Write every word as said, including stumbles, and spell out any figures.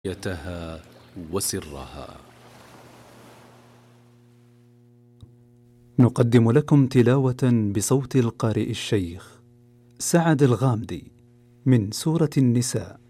يتها وسرها. نقدم لكم تلاوة بصوت القارئ الشيخ سعد الغامدي من سورة النساء.